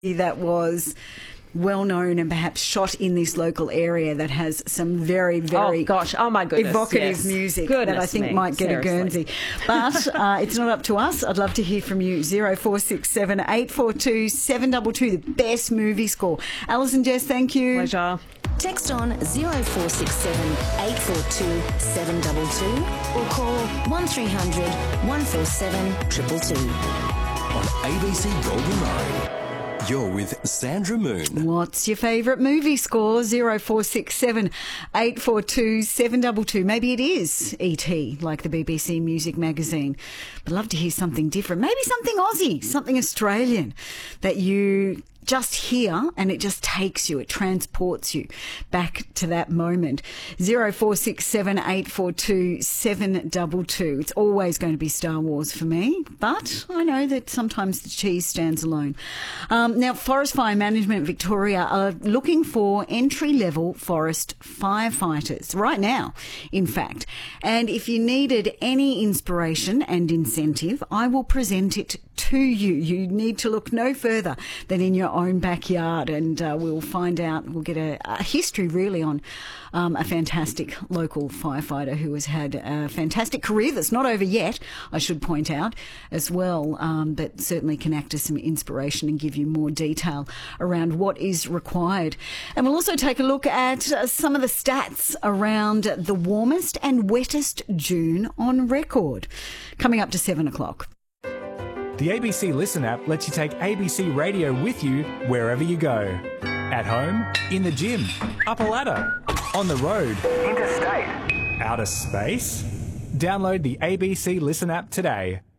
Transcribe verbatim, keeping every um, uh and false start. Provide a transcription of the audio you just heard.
that was well known and perhaps shot in this local area that has some very, very oh gosh, oh my goodness, evocative yes. music goodness that I think me. might get Seriously. a Guernsey. But uh, it's not up to us. I'd love to hear from you. zero four six seven, eight four two, seven two two, the best movie score. Alison, Jess, thank you. Pleasure. Text on zero four six seven, eight four two, seven two two or call one three hundred, one four seven, two two two. On A B C Golden Murray. You're with Sandra Moon. What's your favourite movie score? zero four six seven, eight four two, seven two two. Maybe it is E T, like the B B C Music Magazine. I'd love to hear something different. Maybe something Aussie, something Australian that you just hear and it just takes you, it transports you back to that moment. zero four six seven, eight four two, seven two two. It's always going to be Star Wars for me, but I know that sometimes the cheese stands alone. Um, now, Forest Fire Management Victoria are looking for entry-level forest firefighters right now, in fact. And if you needed any inspiration and incentive, I will present it to you. You need to look no further than in your own backyard, and uh, we'll find out, we'll get a, a history really on um, a fantastic local firefighter who has had a fantastic career that's not over yet, I should point out as well, um, but certainly can act as some inspiration and give you more detail around what is required. And we'll also take a look at uh, some of the stats around the warmest and wettest June on record, coming up to seven o'clock. The A B C Listen app lets you take A B C Radio with you wherever you go. At home, in the gym, up a ladder, on the road, interstate, outer space. Download the A B C Listen app today.